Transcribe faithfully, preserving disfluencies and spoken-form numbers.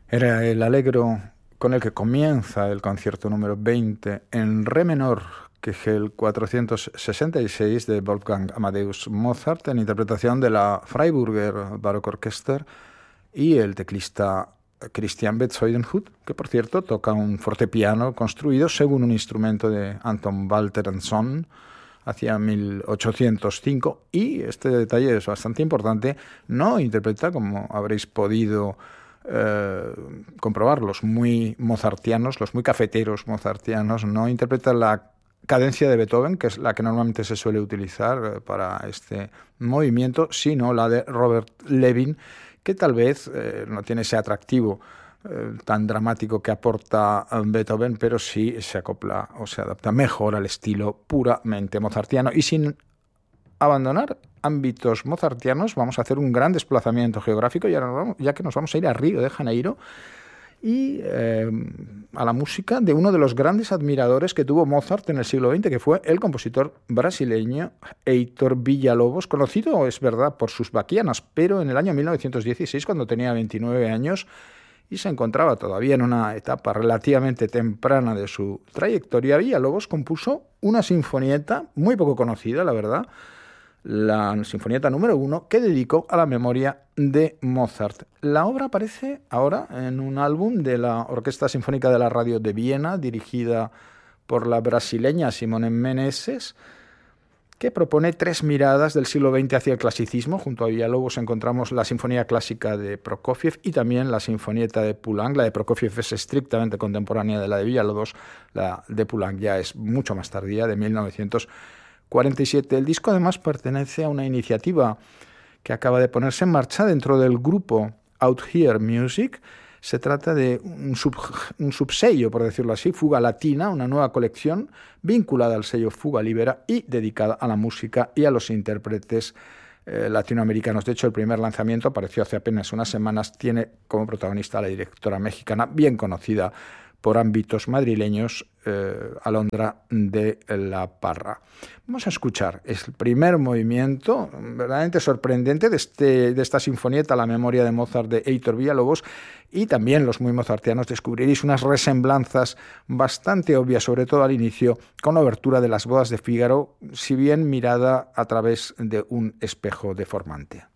Era el allegro con el que comienza el concierto número veinte en re menor, que es el cuatrocientos sesenta y seis de Wolfgang Amadeus Mozart, en interpretación de la Freiburger Barockorchester y el teclista Christian Bezuidenhout, que por cierto toca un fortepiano construido según un instrumento de Anton Walter Sohn hacia mil ochocientos cinco, y este detalle es bastante importante, no interpreta, como habréis podido eh, comprobar, los muy mozartianos, los muy cafeteros mozartianos, no interpreta la cadencia de Beethoven, que es la que normalmente se suele utilizar para este movimiento, sino la de Robert Levin, que tal vez eh, no tiene ese atractivo eh, tan dramático que aporta Beethoven, pero sí se acopla o se adapta mejor al estilo puramente mozartiano. Y sin abandonar ámbitos mozartianos, vamos a hacer un gran desplazamiento geográfico, ya, nos vamos, ya que nos vamos a ir a Río de Janeiro y eh, a la música de uno de los grandes admiradores que tuvo Mozart en el siglo veinte, que fue el compositor brasileño Heitor Villa-Lobos, conocido, es verdad, por sus baquianas, pero en el año mil novecientos dieciséis, cuando tenía veintinueve años y se encontraba todavía en una etapa relativamente temprana de su trayectoria, Villa-Lobos compuso una sinfonieta muy poco conocida, la verdad, la sinfonieta número uno, que dedicó a la memoria de Mozart. La obra aparece ahora en un álbum de la Orquesta Sinfónica de la Radio de Viena, dirigida por la brasileña Simone Menezes, que propone tres miradas del siglo veinte hacia el clasicismo. Junto a Villalobos encontramos la Sinfonía Clásica de Prokofiev y también la Sinfonieta de Poulenc. La de Prokofiev es estrictamente contemporánea de la de Villalobos, la de Poulenc ya es mucho más tardía, de mil novecientos cuarenta y siete. El disco además pertenece a una iniciativa que acaba de ponerse en marcha dentro del grupo Out Here Music. Se trata de un, sub, un subsello, por decirlo así, Fuga Latina, una nueva colección vinculada al sello Fuga Libera y dedicada a la música y a los intérpretes eh, latinoamericanos. De hecho, el primer lanzamiento apareció hace apenas unas semanas. Tiene como protagonista a la directora mexicana, bien conocida por ámbitos madrileños, eh, Alondra de la Parra. Vamos a escuchar el primer movimiento verdaderamente sorprendente de, este, de esta sinfonieta, La memoria de Mozart, de Heitor Villa-Lobos, y también los muy mozartianos descubriréis unas resemblanzas bastante obvias, sobre todo al inicio, con la obertura de Las bodas de Fígaro, si bien mirada a través de un espejo deformante.